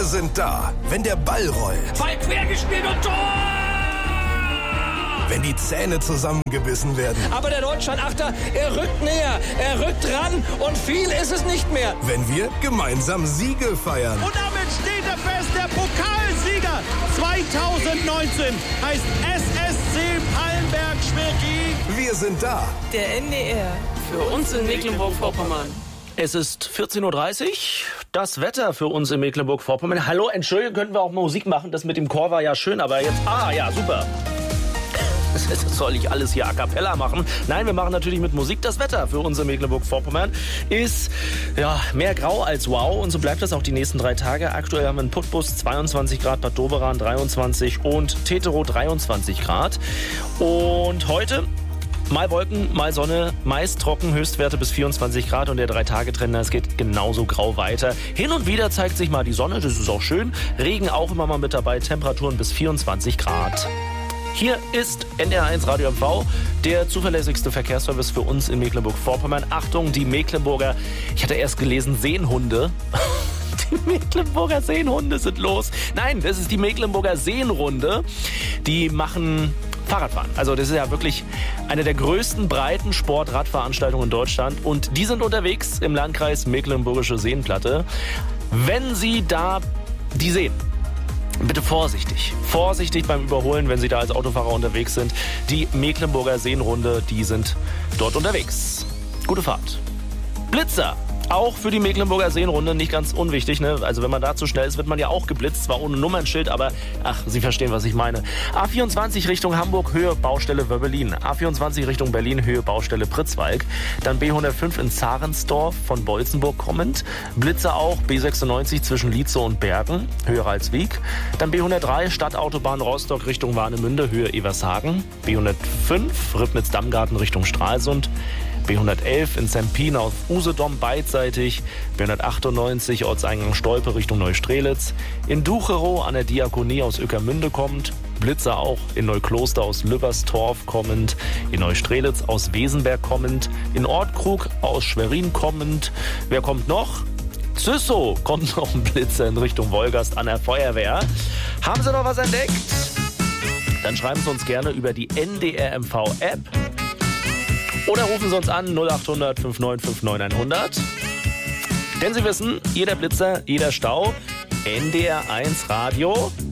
sind da, wenn der Ball rollt. Ball quergespielt und Tor! Wenn die Zähne zusammengebissen werden. Aber der Deutschland-Achter, er rückt näher, er rückt ran und viel ist es nicht mehr. Wenn wir gemeinsam Siege feiern. Und damit steht er fest, der Pokalsieger 2019 heißt SSC Pallenberg-Schmirki. Wir sind da. Der NDR, für uns in Mecklenburg-Vorpommern. Es ist 14.30 Uhr. Das Wetter für uns in Mecklenburg-Vorpommern. Hallo, Entschuldigung, könnten wir auch Musik machen? Das mit dem Chor war ja schön, aber jetzt... ja, super. Soll ich alles hier a cappella machen? Nein, wir machen natürlich mit Musik. Das Wetter für uns in Mecklenburg-Vorpommern ist mehr grau als wow. Und so bleibt das auch die nächsten 3 Tage. Aktuell haben wir in Putbus 22 Grad, Bad Doberan 23 und Teterow 23 Grad. Und heute... mal Wolken, mal Sonne, meist trocken, Höchstwerte bis 24 Grad und der 3-Tage-Trend, es geht genauso grau weiter. Hin und wieder zeigt sich mal die Sonne, das ist auch schön. Regen auch immer mal mit dabei, Temperaturen bis 24 Grad. Hier ist NDR1 Radio MV, der zuverlässigste Verkehrsservice für uns in Mecklenburg-Vorpommern. Achtung, die Mecklenburger, ich hatte erst gelesen, Seenhunde. Die Mecklenburger Seenhunde sind los. Nein, das ist die Mecklenburger Seenrunde. Die machen... Fahrradfahren. Also das ist ja wirklich eine der größten breiten Sport-Radveranstaltungen in Deutschland. Und die sind unterwegs im Landkreis Mecklenburgische Seenplatte. Wenn Sie da die sehen, bitte vorsichtig. Vorsichtig beim Überholen, wenn Sie da als Autofahrer unterwegs sind. Die Mecklenburger Seenrunde, die sind dort unterwegs. Gute Fahrt. Blitzer. Auch für die Mecklenburger Seenrunde nicht ganz unwichtig, ne? Also wenn man da zu schnell ist, wird man ja auch geblitzt, zwar ohne Nummernschild, aber Sie verstehen, was ich meine. A24 Richtung Hamburg, Höhe Baustelle Wöbbelin. A24 Richtung Berlin, Höhe Baustelle Pritzwalk. Dann B105 in Zarensdorf von Bolzenburg kommend. Blitzer auch, B96 zwischen Lietzow und Bergen, Höhe Ralswiek. Dann B103 Stadtautobahn Rostock Richtung Warnemünde, Höhe Evershagen. B105 Ribnitz-Dammgarten Richtung Stralsund. B111 in Sempin auf Usedom beidseitig, B198 Ortseingang Stolpe Richtung Neustrelitz, in Ducherow an der Diakonie aus Ueckermünde kommend, Blitzer auch in Neukloster aus Lübberstorf kommend, in Neustrelitz aus Wesenberg kommend, in Ortkrug aus Schwerin kommend. Wer kommt noch? Züssow kommt noch ein Blitzer in Richtung Wolgast an der Feuerwehr. Haben Sie noch was entdeckt? Dann schreiben Sie uns gerne über die NDR MV App. Oder rufen Sie uns an 0800 5959 100. Denn Sie wissen, jeder Blitzer, jeder Stau, NDR1 Radio